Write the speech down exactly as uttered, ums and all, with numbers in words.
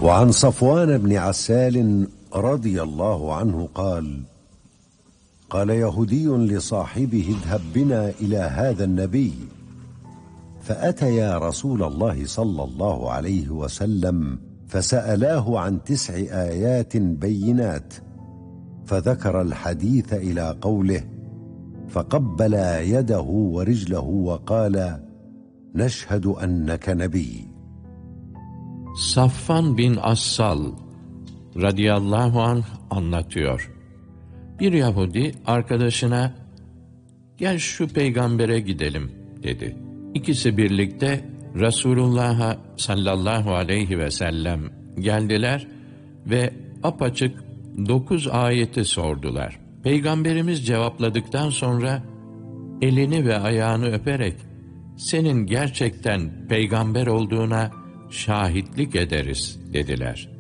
وعن صفوان بن عسال رضي الله عنه قال: قال يهودي لصاحبه: اذهب بنا إلى هذا النبي. فأتيا رسول الله صلى الله عليه وسلم فسألاه عن تسع آيات بينات، فذكر الحديث إلى قوله: فقبلا يده ورجله وقال: نشهد أنك نبي. Safvan bin Assal radıyallahu anh anlatıyor. Bir Yahudi arkadaşına, gel şu peygambere gidelim dedi. İkisi birlikte Resulullah'a sallallahu aleyhi ve sellem geldiler ve apaçık dokuz ayeti sordular. Peygamberimiz cevapladıktan sonra elini ve ayağını öperek senin gerçekten peygamber olduğuna şahitlik ederiz dediler.